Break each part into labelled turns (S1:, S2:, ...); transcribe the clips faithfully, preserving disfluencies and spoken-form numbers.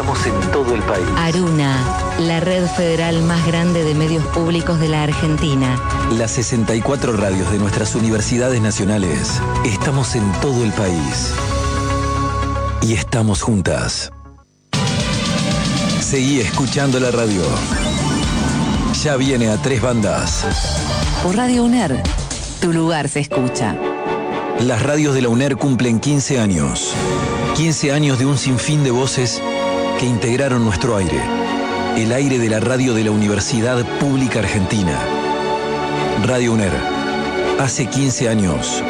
S1: Estamos en todo el país.
S2: Aruna, la red federal más grande de medios públicos de la Argentina.
S1: Las sesenta y cuatro radios de nuestras universidades nacionales. Estamos en todo el país. Y estamos juntas. Seguí escuchando la radio. Ya viene a tres bandas.
S2: Por Radio UNER, tu lugar se escucha.
S1: Las radios de la UNER cumplen quince años. quince años de un sinfín de voces que integraron nuestro aire. El aire de la radio de la Universidad Pública Argentina. Radio UNER. Hace quince años.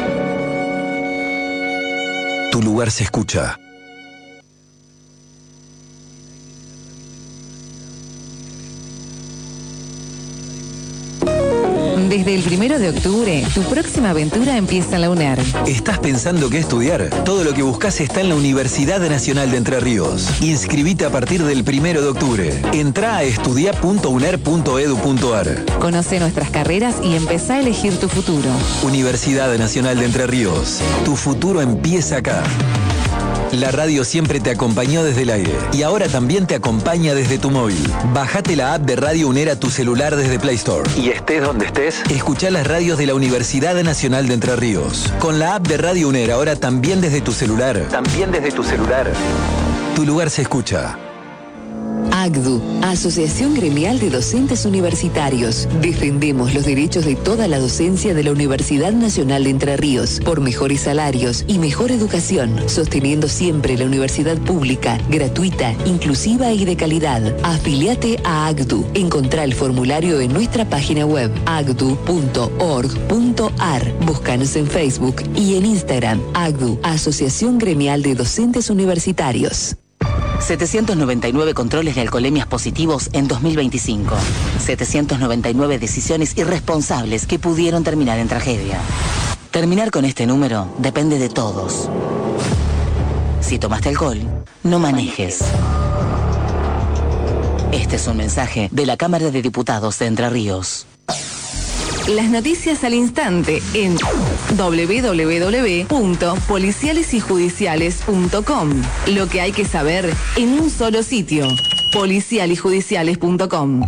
S1: Tu lugar se escucha.
S2: Desde el primero de octubre, tu próxima aventura empieza en la UNER.
S1: ¿Estás pensando qué estudiar? Todo lo que buscas está en la Universidad Nacional de Entre Ríos. Inscribite a partir del primero de octubre. Entrá a estudia punto uner punto edu punto ar.
S2: Conoce nuestras carreras y empezá a elegir tu futuro.
S1: Universidad Nacional de Entre Ríos. Tu futuro empieza acá. La radio siempre te acompañó desde el aire y ahora también te acompaña desde tu móvil. Bajate la app de Radio UNER a tu celular desde Play Store. Y estés donde estés, escuchá las radios de la Universidad Nacional de Entre Ríos. Con la app de Radio UNER ahora también desde tu celular. También desde tu celular. Tu lugar se escucha.
S2: A C D U, Asociación Gremial de Docentes Universitarios. Defendemos los derechos de toda la docencia de la Universidad Nacional de Entre Ríos por mejores salarios y mejor educación, sosteniendo siempre la universidad pública, gratuita, inclusiva y de calidad. Afiliate a A C D U. Encontrá el formulario en nuestra página web a c d u punto org punto ar. Búscanos en Facebook y en Instagram. A C D U, Asociación Gremial de Docentes Universitarios.
S3: setecientos noventa y nueve controles de alcoholemias positivos en dos mil veinticinco. setecientos noventa y nueve decisiones irresponsables que pudieron terminar en tragedia. Terminar con este número depende de todos. Si tomaste alcohol, no manejes. Este es un mensaje de la Cámara de Diputados de Entre Ríos.
S2: Las noticias al instante en doble u doble u doble u punto policiales y judiciales punto com. Lo que hay que saber en un solo sitio. policial y judiciales punto com.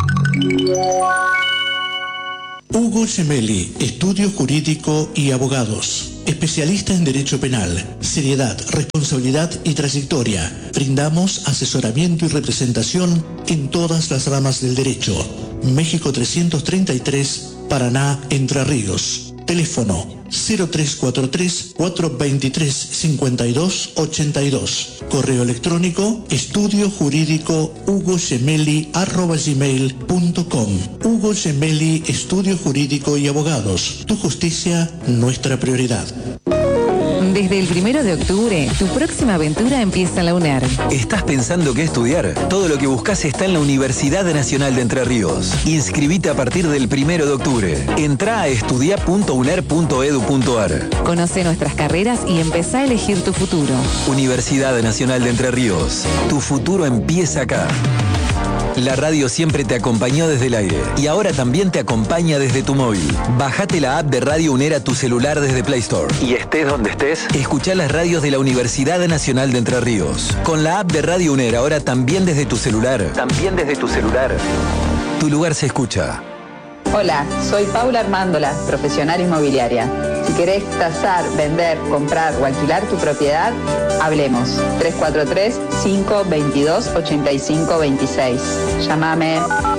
S4: Hugo Gemelli, Estudio Jurídico y Abogados. Especialista en Derecho Penal, seriedad, responsabilidad y trayectoria. Brindamos asesoramiento y representación en todas las ramas del derecho. México trescientos treinta y tres, Paraná, Entre Ríos. Teléfono cero tres cuatro tres, cuatro dos tres, cinco dos ocho dos. Correo electrónico estudio jurídico hugo gemelli arroba gmail punto com. Hugo Gemelli, Estudio Jurídico y Abogados. Tu justicia, nuestra prioridad.
S2: Desde el primero de octubre, tu próxima aventura empieza en la UNER.
S1: ¿Estás pensando qué estudiar? Todo lo que buscas está en la Universidad Nacional de Entre Ríos. Inscribite a partir del primero de octubre. Entrá a estudia punto uner punto edu punto ar.
S2: Conoce nuestras carreras y empezá a elegir tu futuro.
S1: Universidad Nacional de Entre Ríos. Tu futuro empieza acá. La radio siempre te acompañó desde el aire y ahora también te acompaña desde tu móvil. Bajate la app de Radio UNER a tu celular desde Play Store. Y estés donde estés, escuchá las radios de la Universidad Nacional de Entre Ríos. Con la app de Radio UNER ahora también desde tu celular. También desde tu celular. Tu lugar se escucha.
S5: Hola, soy Paula Armándola, profesional inmobiliaria. Si querés tasar, vender, comprar o alquilar tu propiedad, hablemos. tres cuatro tres, cinco dos dos, ocho cinco dos seis. Llámame.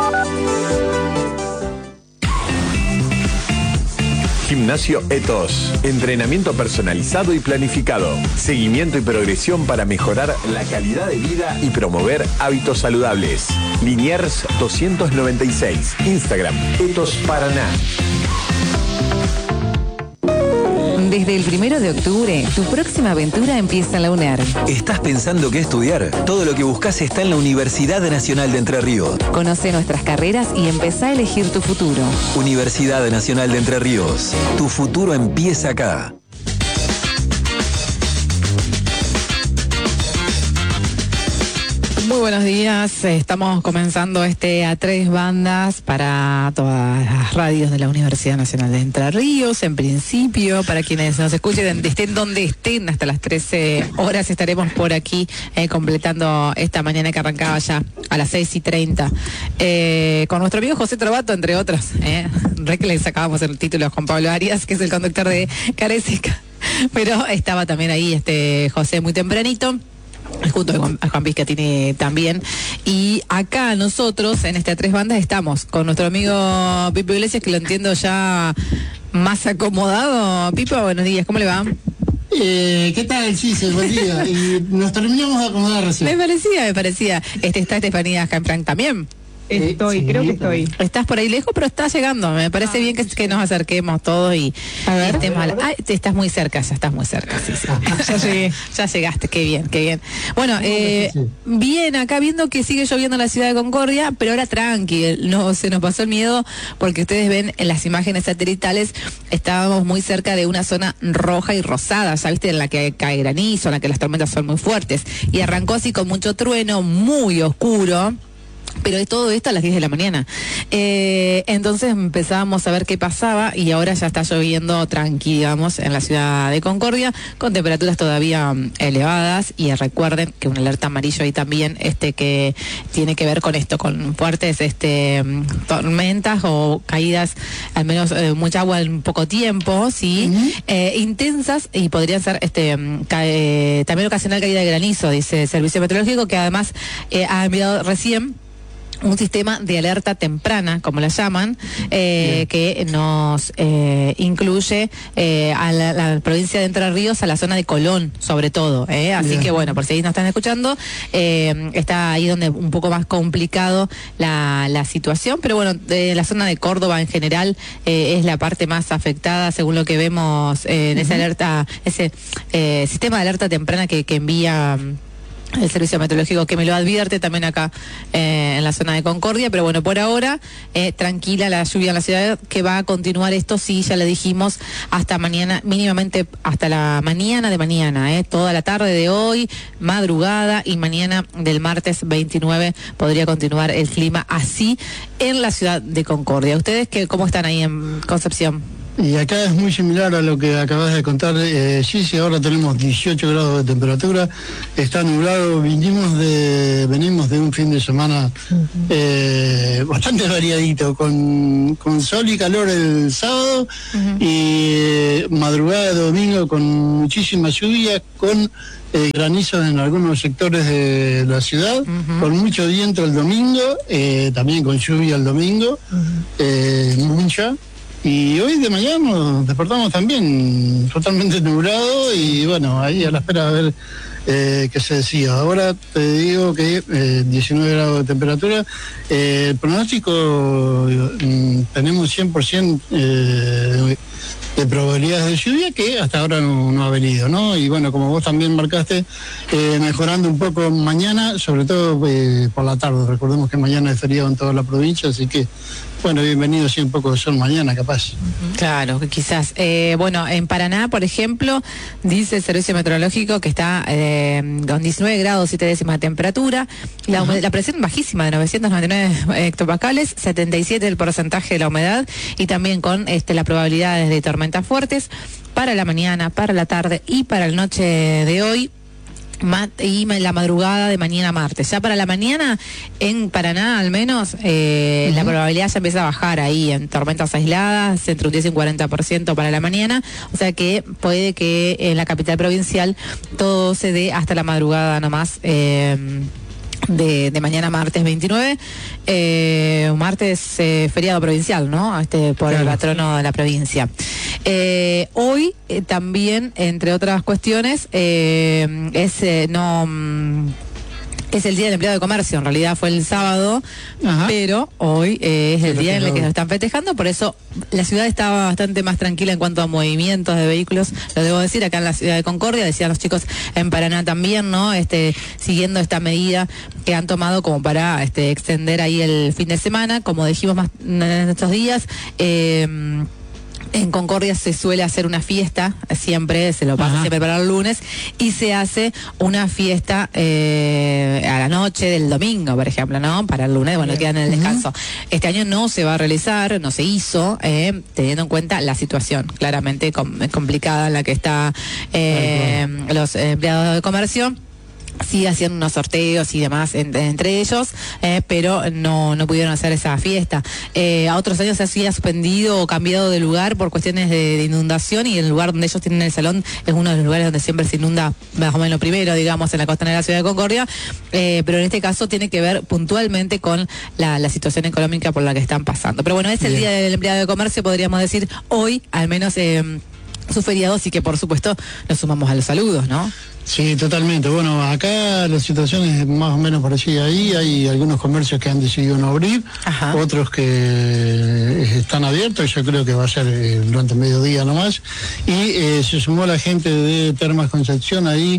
S6: Gimnasio Etos. Entrenamiento personalizado y planificado. Seguimiento y progresión para mejorar la calidad de vida y promover hábitos saludables. Liniers doscientos noventa y seis. Instagram Etos Paraná.
S2: Desde el primero de octubre, tu próxima aventura empieza en la UNER.
S1: ¿Estás pensando qué estudiar? Todo lo que buscas está en la Universidad Nacional de Entre Ríos.
S2: Conoce nuestras carreras y empezá a elegir tu futuro.
S1: Universidad Nacional de Entre Ríos. Tu futuro empieza acá.
S7: Muy buenos días, estamos comenzando este A Tres Bandas para todas las radios de la Universidad Nacional de Entre Ríos. En principio, para quienes nos escuchen, estén donde estén, hasta las trece horas estaremos por aquí eh, completando esta mañana que arrancaba ya a las seis y treinta. Eh, con nuestro amigo José Trovato, entre otros. Eh, re que le sacábamos el título a Juan Pablo Arias, que es el conductor de Careseca. Pero estaba también ahí este José muy tempranito, junto a Juan, a Juan Piscatini también. Y acá nosotros, en este A Tres Bandas, estamos con nuestro amigo Pipo Iglesias, que lo entiendo ya más acomodado. Pipo, buenos días, ¿cómo le va?
S8: Eh, ¿Qué tal, Giselle? Buen día. Y nos terminamos de acomodar recién.
S7: Me parecía, me parecía. Este, está Estefanía Canfranc también.
S9: Estoy, sí, creo que estoy.
S7: Estás por ahí lejos, pero estás llegando. Me parece ah, bien que, que nos acerquemos todos y, a ver, y estemos a la... ah, estás muy cerca, ya estás muy cerca. Sí, sí. Ya llegué, ya llegaste, qué bien, qué bien. Bueno, eh, bien, acá viendo que sigue lloviendo en la ciudad de Concordia, pero ahora tranqui, no se nos pasó el miedo, porque ustedes ven en las imágenes satelitales, estábamos muy cerca de una zona roja y rosada, ya viste, en la que cae granizo, en la que las tormentas son muy fuertes, y arrancó así con mucho trueno, muy oscuro. Pero de todo esto a las diez de la mañana. Eh, entonces empezábamos a ver qué pasaba y ahora ya está lloviendo tranqui, digamos, en la ciudad de Concordia, con temperaturas todavía um, elevadas. Y recuerden que un alerta amarillo ahí también, este que tiene que ver con esto, con fuertes este tormentas o caídas, al menos eh, mucha agua en poco tiempo, sí, uh-huh. eh, intensas, y podrían ser este cae, también ocasional caída de granizo, dice el Servicio Meteorológico, que además eh, ha enviado recién un sistema de alerta temprana, como la llaman, eh, que nos eh, incluye eh, a la, la provincia de Entre Ríos, a la zona de Colón, sobre todo. Eh. Así Bien. que bueno, por si ahí nos están escuchando, eh, está ahí donde un poco más complicado la, la situación, pero bueno, de la zona de Córdoba en general eh, es la parte más afectada, según lo que vemos eh, en uh-huh. esa alerta, ese eh, sistema de alerta temprana que, que envía el Servicio Meteorológico, que me lo advierte también acá eh, en la zona de Concordia. Pero bueno, por ahora eh, tranquila la lluvia en la ciudad, que va a continuar esto, sí, ya le dijimos, hasta mañana, mínimamente hasta la mañana de mañana, eh, toda la tarde de hoy, madrugada y mañana del martes veintinueve podría continuar el clima así en la ciudad de Concordia. ¿Ustedes qué, cómo están ahí en Concepción?
S8: Y acá es muy similar a lo que acabas de contar, eh, Gigi. Ahora tenemos dieciocho grados de temperatura, está nublado, vinimos de, venimos de un fin de semana eh, bastante variadito, con, con sol y calor el sábado, uh-huh. y eh, madrugada de domingo con muchísima lluvia, con eh, granizo en algunos sectores de la ciudad, uh-huh. con mucho viento el domingo, eh, también con lluvia el domingo, uh-huh. eh, mucha. Y hoy de mañana nos despertamos también totalmente nublado y bueno, ahí a la espera de ver eh, qué se decía. Ahora te digo que eh, diecinueve grados de temperatura. Eh, el pronóstico, eh, tenemos cien por ciento eh, de probabilidades de lluvia, que hasta ahora no, no ha venido, ¿no? Y bueno, como vos también marcaste, eh, mejorando un poco mañana, sobre todo eh, por la tarde. Recordemos que mañana es feriado en toda la provincia, así que bueno, bienvenido, sí, un poco de sol mañana, capaz.
S7: Claro, quizás. Eh, bueno, en Paraná, por ejemplo, dice el Servicio Meteorológico que está eh, con diecinueve grados siete décimas de temperatura, la, humedad, la presión bajísima de novecientos noventa y nueve hectopascales, setenta y siete el porcentaje de la humedad, y también con este, la probabilidad de tormentas fuertes para la mañana, para la tarde y para la noche de hoy. Y la madrugada de mañana martes. Ya para la mañana en Paraná al menos eh, uh-huh. la probabilidad ya empieza a bajar ahí en tormentas aisladas, entre un diez y un cuarenta por ciento para la mañana, o sea que puede que en la capital provincial todo se dé hasta la madrugada nomás. eh, De, de mañana martes veintinueve, eh, un martes eh, feriado provincial, ¿no? Este, por claro. el patrono de la provincia. Eh, hoy eh, también, entre otras cuestiones, eh, es eh, no... Es el Día del Empleado de Comercio, en realidad fue el sábado, Ajá. pero hoy eh, es el día en el que nos están festejando, por eso la ciudad estaba bastante más tranquila en cuanto a movimientos de vehículos, lo debo decir, acá en la ciudad de Concordia, decían los chicos en Paraná también, ¿no? Este, siguiendo esta medida que han tomado como para este, extender ahí el fin de semana, como dijimos más en estos días, eh, En Concordia se suele hacer una fiesta, siempre, se lo pasa
S8: Ajá.
S7: siempre para el lunes, y se hace una fiesta eh, a la noche del domingo, por ejemplo, ¿no? Para el lunes, bueno, quedan en el descanso. Este año no se va a realizar, no se hizo, eh, teniendo en cuenta la situación claramente com complicada en la que está eh, los empleados de comercio. Sí haciendo unos sorteos y demás en, entre ellos, eh, pero no, no pudieron hacer esa fiesta. Eh, a otros años se había suspendido o cambiado de lugar por cuestiones de, de inundación, y el lugar donde ellos tienen el salón es uno de los lugares donde siempre se inunda, más o menos primero, digamos, en la costanera de la ciudad de Concordia, eh, pero en este caso tiene que ver puntualmente con la, la situación económica por la que están pasando. Pero bueno, es el Bien. Día del Empleado de Comercio, podríamos decir, hoy, al menos eh, su feriado, así que por supuesto nos sumamos a los saludos, ¿no?
S8: Sí, totalmente. Bueno, acá la situación es más o menos parecida ahí. Hay algunos comercios que han decidido no abrir, Ajá. otros que están abiertos, yo creo que va a ser eh, durante el mediodía nomás. Y eh, se sumó la gente de Termas Concepción ahí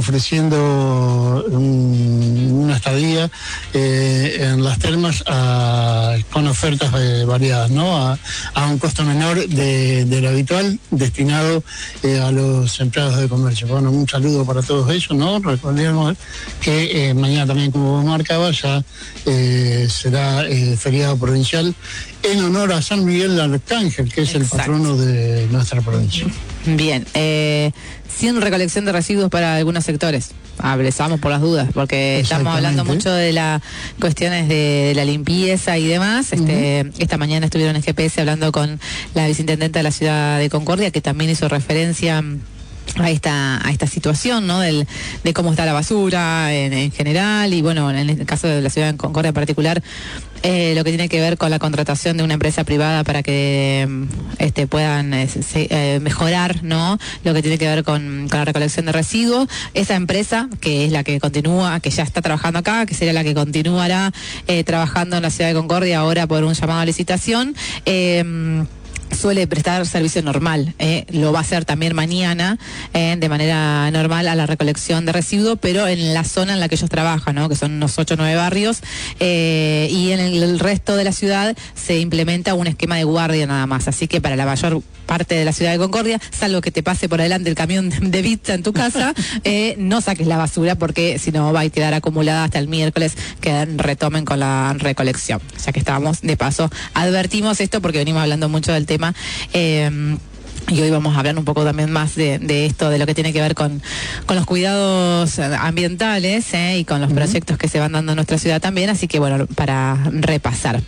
S8: ofreciendo un, una estadía eh, en las termas a, con ofertas eh, variadas, ¿no? A, a un costo menor de, de lo habitual, destinado eh, a los empleados de comercio. Bueno, un saludo para todos ellos, ¿no? Recordemos que eh, mañana también, como marcaba, ya eh, será eh, feriado provincial en honor a San Miguel Arcángel, que es Exacto. el patrono de nuestra provincia.
S7: Bien, eh, sin recolección de residuos para algunos sectores. Hablamos por las dudas, porque estamos hablando mucho de las cuestiones de, de la limpieza y demás. Este, uh-huh. Esta mañana estuvieron en G P S hablando con la viceintendenta de la ciudad de Concordia, que también hizo referencia a esta a esta situación, ¿no? Del, de cómo está la basura en, en general, y bueno, en el caso de la ciudad de Concordia en particular, eh, lo que tiene que ver con la contratación de una empresa privada para que este puedan eh, se, eh, mejorar, ¿no? Lo que tiene que ver con, con la recolección de residuos. Esa empresa, que es la que continúa, que ya está trabajando acá, que sería la que continuará eh, trabajando en la ciudad de Concordia ahora por un llamado a licitación, eh, suele prestar servicio normal, eh, lo va a hacer también mañana eh, de manera normal a la recolección de residuos, pero en la zona en la que ellos trabajan, ¿no? Que son unos ocho o nueve barrios, eh, y en el, el resto de la ciudad se implementa un esquema de guardia nada más, así que para la mayor parte de la ciudad de Concordia, salvo que te pase por adelante el camión de, de pizza en tu casa, eh, no saques la basura, porque si no va a quedar acumulada hasta el miércoles que retomen con la recolección. Ya que estábamos de paso, advertimos esto porque venimos hablando mucho del tema. Eh, Y hoy vamos a hablar un poco también más de, de esto, de lo que tiene que ver con, con los cuidados ambientales eh, y con los uh-huh. proyectos que se van dando en nuestra ciudad también, así que bueno, para repasar.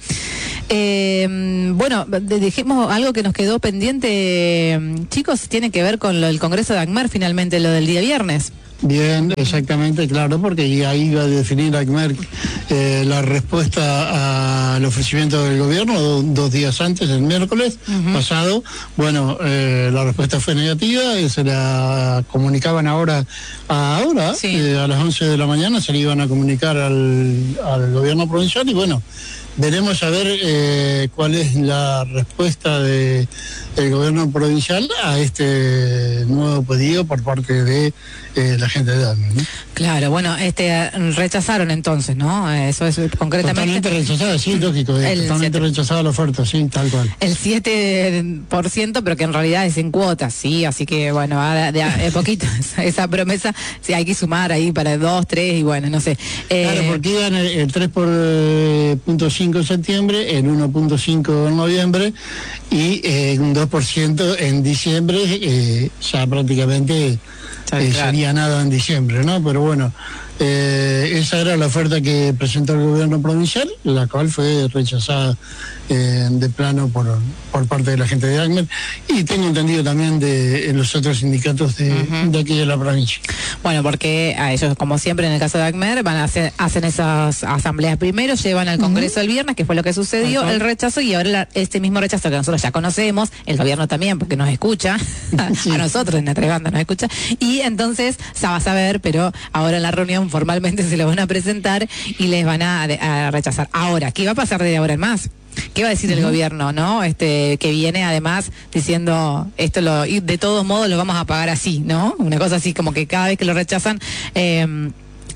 S7: Eh, bueno, dijimos algo que nos quedó pendiente, chicos, tiene que ver con lo del Congreso de ACMER, finalmente, lo del día viernes.
S8: Bien, exactamente, claro, porque ahí iba a definir ACMER eh, la respuesta al ofrecimiento del gobierno do, dos días antes, el miércoles uh-huh. pasado. Bueno, eh, la respuesta fue negativa, se la comunicaban ahora, ahora sí. eh, a las once de la mañana se le iban a comunicar al, al gobierno provincial, y bueno, veremos a ver eh, cuál es la respuesta de, del gobierno provincial a este nuevo pedido por parte de eh, la gente de ACMER, ¿no?
S7: Claro, bueno, este rechazaron entonces, ¿no? Eso es concretamente.
S8: Totalmente rechazada, sí, lógico, es totalmente siete rechazada la oferta, sí, tal cual.
S7: El siete por ciento, pero que en realidad es en cuotas, sí, así que bueno, de, de, de poquito esa, esa promesa, sí, hay que sumar ahí para dos, tres y bueno, no sé.
S8: Eh, claro, porque iban el, el tres punto cinco en septiembre, el uno punto cinco en noviembre y eh, un dos por ciento en diciembre, eh, ya prácticamente eh, sería nada en diciembre, ¿no? Pero bueno, eh, esa era la oferta que presentó el gobierno provincial, la cual fue rechazada eh, de plano por, por parte de la gente de ACMER, y tengo entendido también de en los otros sindicatos de, uh-huh. de aquí de la provincia.
S7: Bueno, porque a ellos, como siempre en el caso de ACMER, van a hacer, hacen esas asambleas primero, llevan al Congreso uh-huh. el viernes, que fue lo que sucedió, uh-huh. el rechazo, y ahora la, este mismo rechazo que nosotros ya conocemos, el gobierno también, porque nos escucha, sí. a nosotros en la tres bandas nos escucha, y entonces se va a saber, pero ahora en la reunión formalmente se lo van a presentar y les van a, a rechazar. Ahora, ¿qué va a pasar de ahora en más? ¿Qué va a decir uh-huh. el gobierno, no? Este, que viene además diciendo esto lo, y de todos modos lo vamos a pagar así, ¿no? Una cosa así como que cada vez que lo rechazan, eh,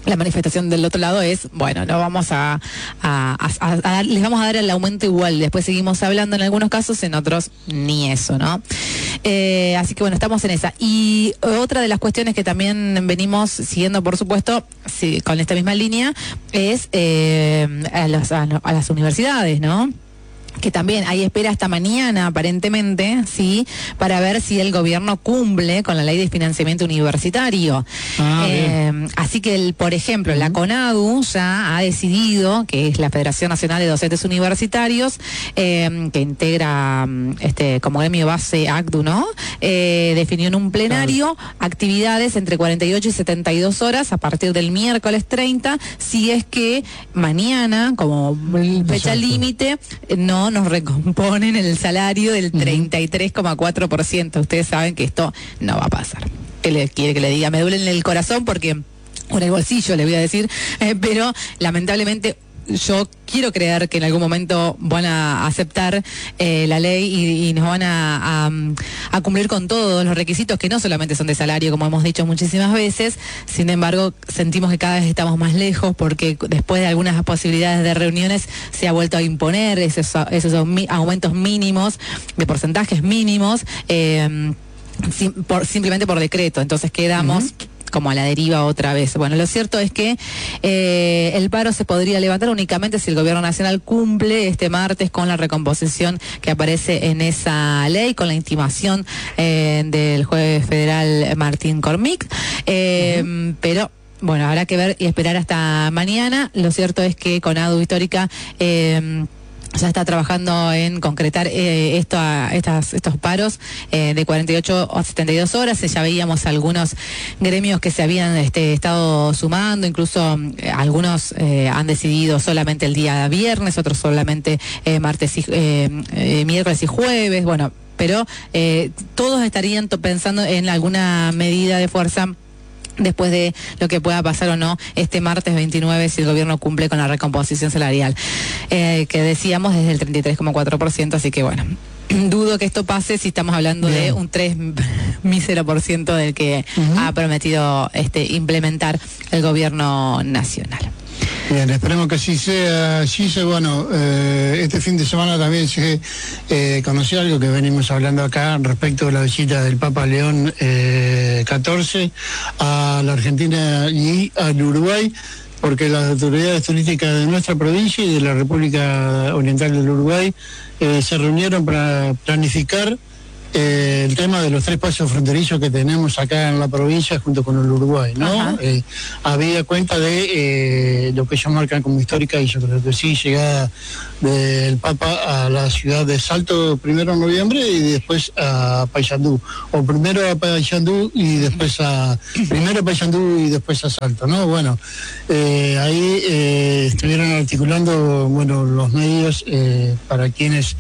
S7: la manifestación del otro lado es, bueno, no vamos a, a, a, a, a dar, les vamos a dar el aumento igual, después seguimos hablando en algunos casos, en otros ni eso, ¿no? Eh, así que bueno, estamos en esa. Y otra de las cuestiones que también venimos siguiendo, por supuesto, sí, con esta misma línea, es eh, a, los, a, a las universidades, ¿no? Que también hay espera hasta mañana, aparentemente, sí, para ver si el gobierno cumple con la ley de financiamiento universitario. Ah, eh, así que, el, por ejemplo, uh-huh. la CONADU ya ha decidido, que es la Federación Nacional de Docentes Universitarios, eh, que integra este como gremio base A C D U, ¿no? Eh, definió en un plenario claro. actividades entre cuarenta y ocho y setenta y dos horas a partir del miércoles treinta, si es que mañana, como fecha límite, no nos recomponen el salario del treinta y tres coma cuatro por ciento. Ustedes saben que esto no va a pasar. ¿Qué le quiere que le diga? Me duele en el corazón porque, o en el bolsillo le voy a decir, eh, pero lamentablemente yo quiero creer que en algún momento van a aceptar eh, la ley y, y nos van a, a, a cumplir con todos los requisitos que no solamente son de salario, como hemos dicho muchísimas veces. Sin embargo, sentimos que cada vez estamos más lejos porque después de algunas posibilidades de reuniones se ha vuelto a imponer esos, esos aumentos mínimos, de porcentajes mínimos, eh, sim, por, simplemente por decreto. Entonces quedamos... Uh-huh. como a la deriva otra vez. Bueno, lo cierto es que eh, el paro se podría levantar únicamente si el gobierno nacional cumple este martes con la recomposición que aparece en esa ley, con la intimación eh, del juez federal Martín Cormick, eh, uh-huh. pero bueno, habrá que ver y esperar hasta mañana. Lo cierto es que CONADU Histórica eh, ya está trabajando en concretar eh, esto a, estas, estos paros eh, de cuarenta y ocho a setenta y dos horas. Ya veíamos algunos gremios que se habían este, estado sumando, incluso eh, algunos eh, han decidido solamente el día viernes, otros solamente eh, martes y, eh, eh, miércoles y jueves, bueno, pero eh, todos estarían pensando en alguna medida de fuerza después de lo que pueda pasar o no este martes veintinueve si el gobierno cumple con la recomposición salarial, eh, que decíamos desde el treinta y tres coma cuatro por ciento, así que bueno, dudo que esto pase si estamos hablando Bien. de un tres mísero por ciento del que uh-huh. ha prometido este implementar el gobierno nacional.
S8: Bien, esperemos que así sea. Así sea. Bueno, eh, este fin de semana también se eh, conoció algo que venimos hablando acá respecto a la visita del Papa León eh, catorce a la Argentina y al Uruguay, porque las autoridades turísticas de nuestra provincia y de la República Oriental del Uruguay eh, se reunieron para planificar Eh, el tema de los tres pasos fronterizos que tenemos acá en la provincia junto con el Uruguay, ¿no? Eh, había cuenta de eh, lo que ellos marcan como histórica, y yo creo que sí, llegada del Papa a la ciudad de Salto primero en noviembre y después a Paysandú, o primero a Paysandú y después a primero a Paysandú y después a Salto, ¿no? Bueno, eh, ahí eh, estuvieron articulando, bueno, los medios eh, para quienes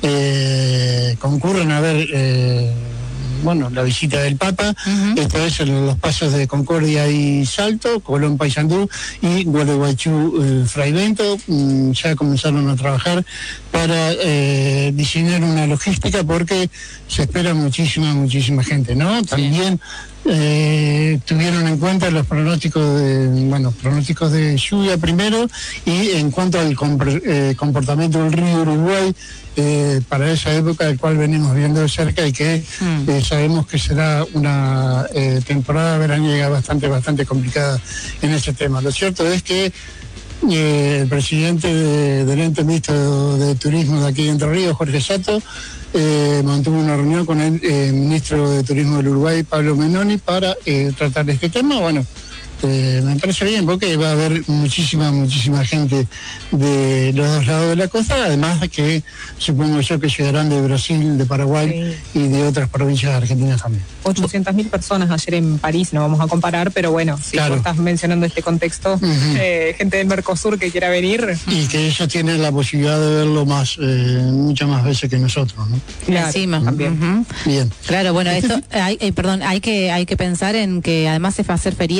S8: eh, concurren a ver eh, Eh, bueno, la visita del Papa, uh-huh. esto es en los pasos de Concordia y Salto, Colón, Paysandú y Gualeguaychú, eh, Fraivento, mm, ya comenzaron a trabajar para eh, diseñar una logística porque se espera muchísima, muchísima gente, ¿no? También eh, tuvieron en cuenta los pronósticos de, bueno, pronósticos de lluvia primero, y en cuanto al compr- eh, comportamiento del río Uruguay, Eh, para esa época, del cual venimos viendo de cerca y que mm. eh, sabemos que será una eh, temporada veraniega bastante, bastante complicada en ese tema. Lo cierto es que eh, el presidente de, del ente mixto de, de turismo de aquí de Entre Ríos, Jorge Sato, eh, mantuvo una reunión con el eh, ministro de Turismo del Uruguay, Pablo Menoni, para eh, tratar este tema. Bueno, Eh, me parece bien porque va a haber muchísima, muchísima gente de los dos lados de la costa, además de que supongo yo que llegarán de Brasil, de Paraguay sí. y de otras provincias argentinas también.
S9: ochocientas mil personas ayer en París, no vamos a comparar, pero bueno, si claro. vos estás mencionando este contexto, uh-huh. eh, gente del Mercosur que quiera venir.
S8: Y que ellos tienen la posibilidad de verlo más, eh, muchas más veces que nosotros, ¿no?
S7: Claro, encima también. Uh-huh.
S8: Bien.
S7: Claro, bueno, esto, hay, eh, perdón, hay que, hay que pensar en que además se va a hacer feriado,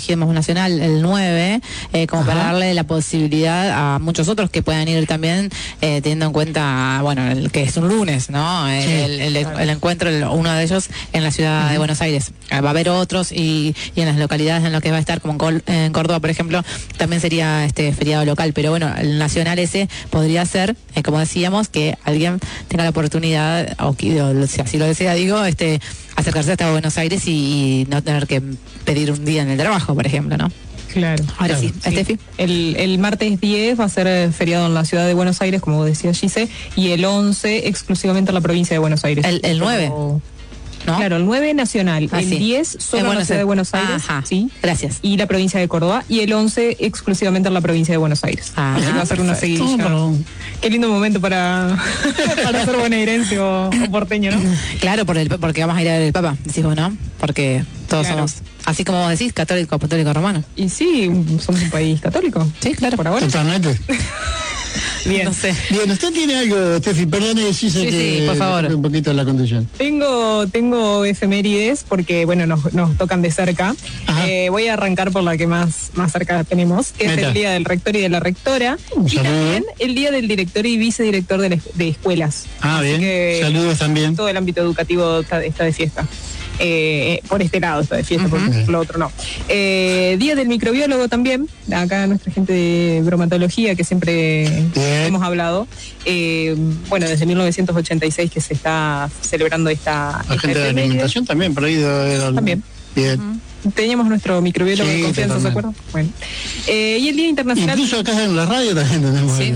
S7: elegimos nacional el nueve, eh, como Ajá. para darle la posibilidad a muchos otros que puedan ir también, eh, teniendo en cuenta, bueno, el, que es un lunes, ¿no? El, sí, el, el, claro. el encuentro, el, uno de ellos en la ciudad uh-huh. de Buenos Aires. Va a haber otros y, y en las localidades en las que va a estar, como en, Col, en Córdoba, por ejemplo, también sería este feriado local, pero bueno, el nacional ese podría ser, eh, como decíamos, que alguien tenga la oportunidad, o, o si así lo desea, digo, este acercarse hasta Buenos Aires y, y no tener que pedir un día en el trabajo, por ejemplo, ¿no?
S9: Claro.
S7: Ahora
S9: claro,
S7: sí,
S9: sí.
S7: Estefi.
S9: El, el martes diez va a ser feriado en la ciudad de Buenos Aires, como decía Gise, y el once exclusivamente en la provincia de Buenos Aires.
S7: El, el nueve.
S9: Pero, ¿no? Claro, el nueve nacional,
S7: ah,
S9: el
S7: sí.
S9: diez solo en la ciudad de Buenos Aires,
S7: Ajá.
S9: sí,
S7: gracias.
S9: Y la provincia de Córdoba, y el once exclusivamente en la provincia de Buenos Aires.
S7: Ah,
S9: así que va a ser una seguidilla. Oh, qué lindo momento para, para ser bonaerense o, o porteño, ¿no?
S7: Claro, por el, porque vamos a ir a ver el Papa, decís vos, ¿no? Porque todos claro. somos, así como vos decís, católico, apostólico, romano.
S9: Y sí, somos un país católico.
S7: Sí, claro.
S9: Por ahora.
S8: Totalmente.
S9: Bien.
S7: No sé.
S8: Bien, usted tiene algo, Steffi, perdone si se
S7: sí,
S8: que
S7: sí, por favor.
S8: un poquito la conducción.
S9: Tengo, tengo efemérides porque, bueno, nos, nos tocan de cerca. Eh, voy a arrancar por la que más, más cerca tenemos, que Meta. es el día del rector y de la rectora. Un y saludo. También el día del director y vicedirector de, la, de escuelas.
S8: Ah, Así bien. Que saludos también.
S9: Todo el ámbito educativo está, está de fiesta. Eh, por este lado está de fiesta, uh-huh. por lo otro no. Eh, día del microbiólogo también, acá nuestra gente de bromatología que siempre Bien. hemos hablado. Eh, bueno, desde mil novecientos ochenta y seis que se está celebrando esta...
S8: La
S9: esta
S8: gente de alimentación también, por ahí de, de,
S9: también.
S8: Bien.
S9: Uh-huh. Teníamos nuestro microbiólogo sí, de confianza, totalmente. ¿Se acuerdan? Bueno. Eh, y el Día Internacional...
S8: Incluso acá en la radio también tenemos.
S7: Sí.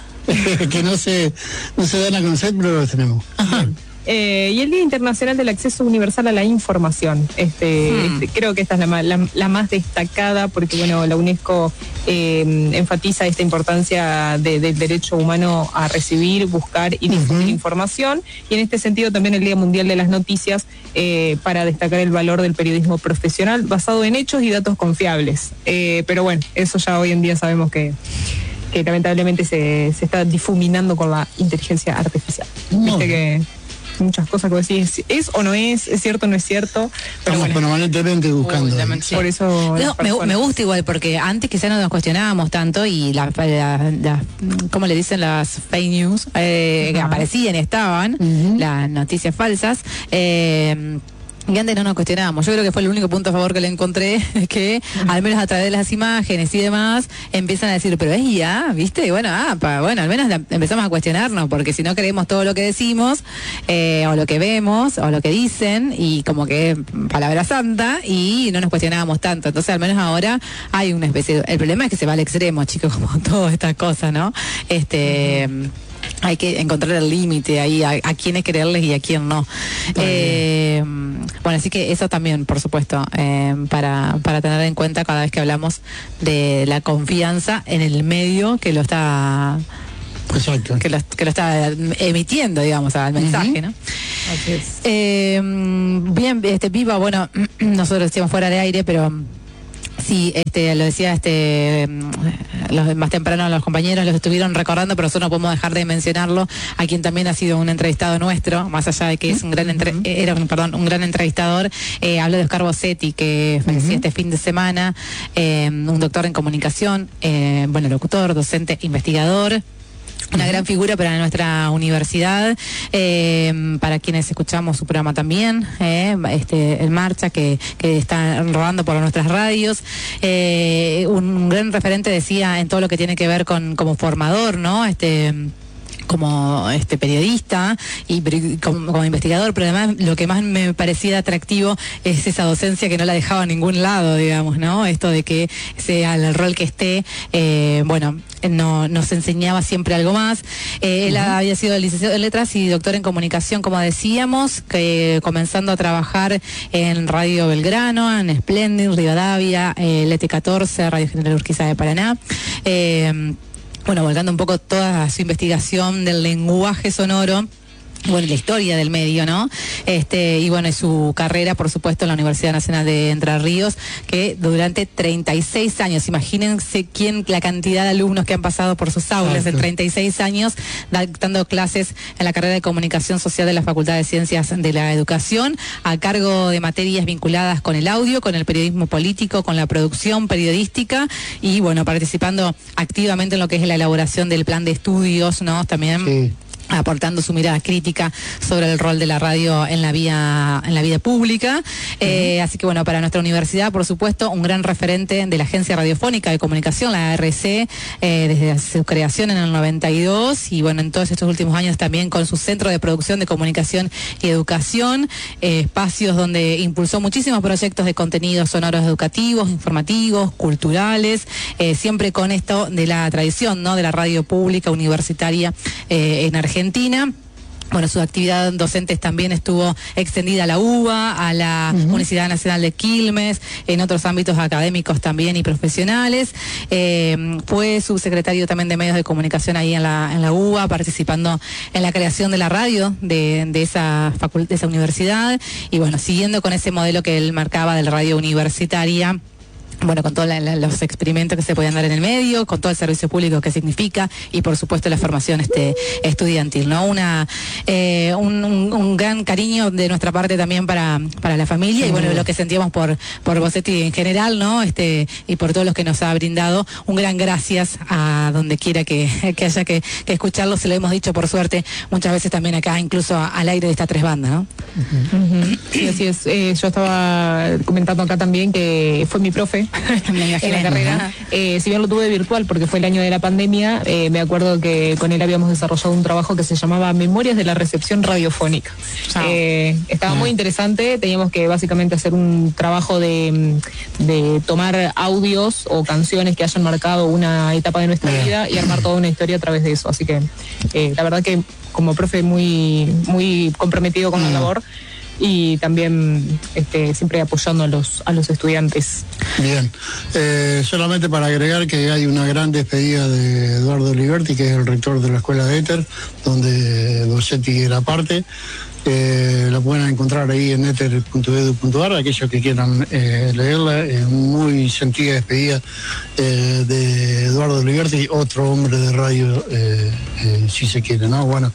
S8: que no se, no se dan a conocer, pero los tenemos.
S9: Ajá. Eh, y el Día Internacional del Acceso Universal a la Información. Este, hmm. este, creo que esta es la, la, la más destacada porque, bueno, la UNESCO eh, enfatiza esta importancia de, del derecho humano a recibir, buscar y difundir uh-huh. información. Y en este sentido también el Día Mundial de las Noticias eh, para destacar el valor del periodismo profesional basado en hechos y datos confiables. Eh, pero bueno, eso ya hoy en día sabemos que... que lamentablemente se, se está difuminando con la inteligencia artificial. No. Viste que muchas cosas que vos decís, ¿es o no es? ¿Es cierto o no es cierto? Pero
S8: Estamos
S9: bueno.
S8: permanentemente buscando.
S7: Uy,
S9: sí. Por eso...
S7: No, me, me gusta igual, porque antes quizás no nos cuestionábamos tanto y la, la, la ¿cómo le dicen? Las fake news eh, que aparecían y estaban, uh-huh. las noticias falsas, eh... y antes no nos cuestionábamos. Yo creo que fue el único punto a favor que le encontré, que al menos a través de las imágenes y demás, empiezan a decir, pero es I A, ¿viste? Y bueno, ah, pa, bueno, al menos la, empezamos a cuestionarnos, porque si no creemos todo lo que decimos, eh, o lo que vemos, o lo que dicen, y como que es palabra santa, y no nos cuestionábamos tanto. Entonces, al menos ahora hay una especie de... El problema es que se va al extremo, chicos, como todas estas cosas, ¿no? Este... Uh-huh. Hay que encontrar el límite ahí, a, a quiénes creerles y a quién no. Eh, bueno, así que eso también, por supuesto, eh, para, para tener en cuenta cada vez que hablamos de la confianza en el medio que lo está...
S8: Exacto.
S7: Que lo, que lo está emitiendo, digamos, al mensaje, uh-huh. ¿no?
S9: Así es.
S7: Eh, bien, este Viva, bueno, nosotros decíamos fuera de aire, pero... Sí, este, lo decía este, los más temprano los compañeros los estuvieron recordando, pero nosotros no podemos dejar de mencionarlo, a quien también ha sido un entrevistado nuestro, más allá de que es un gran entre, era un, perdón, un gran entrevistador. Eh, hablo de Oscar Bossetti, que falleció uh-huh. este fin de semana, eh, un doctor en comunicación, eh, bueno, locutor, docente, investigador. Una gran figura para nuestra universidad, eh, para quienes escuchamos su programa también, eh, este, En Marcha, que, que está rodando por nuestras radios. Eh, un gran referente, decía, en todo lo que tiene que ver con como formador, ¿no? Este... como este periodista y como, como investigador, pero además lo que más me parecía atractivo es esa docencia que no la dejaba a ningún lado, digamos, ¿no? Esto de que sea el rol que esté, eh, bueno, no, nos enseñaba siempre algo más. Eh, él uh-huh. había sido licenciado en Letras y doctor en Comunicación, como decíamos, que comenzando a trabajar en Radio Belgrano, en Splendid, Rivadavia, eh, el E T catorce, Radio General Urquiza de Paraná. Eh, Bueno, volcando un poco toda su investigación del lenguaje sonoro, bueno, la historia del medio, ¿no? Este, y bueno, y su carrera, por supuesto, en la Universidad Nacional de Entre Ríos, que durante treinta y seis años, imagínense quién, la cantidad de alumnos que han pasado por sus aulas en treinta y seis años, dando clases en la carrera de Comunicación Social de la Facultad de Ciencias de la Educación, a cargo de materias vinculadas con el audio, con el periodismo político, con la producción periodística, y bueno, participando activamente en lo que es la elaboración del plan de estudios, ¿no? También. Sí. Aportando su mirada crítica sobre el rol de la radio en la vía en la vida pública. Eh, uh-huh. Así que bueno, para nuestra universidad, por supuesto, un gran referente de la Agencia Radiofónica de Comunicación, la A R C, eh, desde su creación en el noventa y dos, y bueno, en todos estos últimos años también con su Centro de Producción de Comunicación y Educación, eh, espacios donde impulsó muchísimos proyectos de contenidos sonoros educativos, informativos, culturales, eh, siempre con esto de la tradición, ¿no?, de la radio pública universitaria eh, en Argentina. Argentina. Bueno, su actividad docente también estuvo extendida a la U B A, a la uh-huh. Universidad Nacional de Quilmes, en otros ámbitos académicos también y profesionales. Eh, fue subsecretario también de Medios de Comunicación ahí en la, en la U B A, participando en la creación de la radio de, de, esa facult- de esa universidad. Y bueno, siguiendo con ese modelo que él marcaba de la radio universitaria, bueno, con todos los experimentos que se podían dar en el medio, con todo el servicio público que significa, y por supuesto la formación este estudiantil, ¿no? Una eh, un, un, un gran cariño de nuestra parte también para, para la familia, sí, y bueno, lo que sentíamos por, por Bosetti en general, ¿no? Este, y por todos los que nos ha brindado, un gran gracias a donde quiera que, que haya que, que escucharlo, se lo hemos dicho por suerte muchas veces también acá, incluso a, al aire de estas tres bandas, ¿no?
S9: Uh-huh. Uh-huh. Sí, así es. Eh, yo estaba comentando acá también que fue mi profe en la carrera. Eh, si bien lo tuve virtual porque fue el año de la pandemia, eh, me acuerdo que con él habíamos desarrollado un trabajo que se llamaba Memorias de la Recepción Radiofónica. Oh. Eh, estaba muy interesante, teníamos que básicamente hacer un trabajo de, de tomar audios o canciones que hayan marcado una etapa de nuestra vida y armar toda una historia a través de eso. Así que eh, la verdad que como profe muy, muy comprometido con la labor, y también este, siempre apoyando a los a los estudiantes.
S8: Bien, eh, solamente para agregar que hay una gran despedida de Eduardo Liberti, que es el rector de la Escuela de Éter, donde Bosetti era parte. Eh, la pueden encontrar ahí en éter punto edu punto ar, aquellos que quieran eh, leerla. Es eh, muy sentida despedida eh, de Eduardo Liberti, otro hombre de radio, eh, eh, si se quiere, ¿no? Bueno,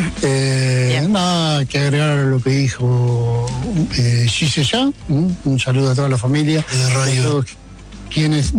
S8: eh, nada que agregar a lo que dijo eh, Gise ya. Un saludo a toda la familia de radio, quienes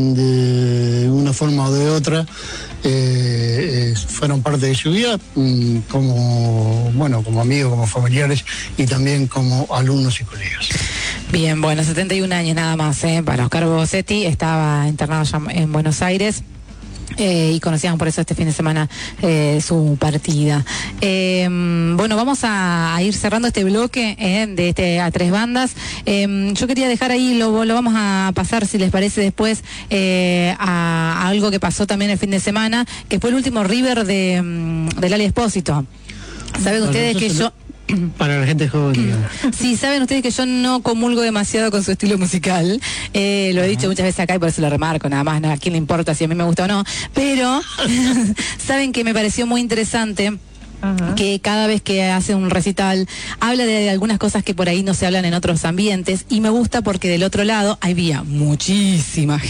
S8: de una forma o de otra eh, eh, fueron parte de su vida, mm, como bueno, como amigos, como familiares y también como alumnos y colegas.
S7: Bien, bueno, setenta y un años nada más, ¿eh? Para Oscar Bosetti, estaba internado ya en Buenos Aires. Eh, y conocíamos por eso este fin de semana eh, su partida. Eh, bueno, vamos a, a ir cerrando este bloque eh, de este a tres bandas. Eh, yo quería dejar ahí, lo, lo vamos a pasar, si les parece, después eh, a, a algo que pasó también el fin de semana, que fue el último River de, de Lali Espósito. Saben bueno, ustedes que yo...
S8: Para la gente joven.
S7: Sí, saben ustedes que yo no comulgo demasiado con su estilo musical. Eh, lo he dicho muchas veces acá y por eso lo remarco, nada más, ¿no? A quién le importa si a mí me gusta o no. Pero saben que me pareció muy interesante. Ajá. Que cada vez que hace un recital habla de algunas cosas que por ahí no se hablan en otros ambientes, y me gusta porque del otro lado había muchísima